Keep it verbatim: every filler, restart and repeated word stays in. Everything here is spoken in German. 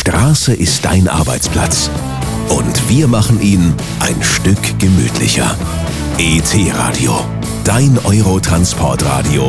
Straße ist dein Arbeitsplatz. Und wir machen ihn ein Stück gemütlicher. E T Radio, dein Eurotransportradio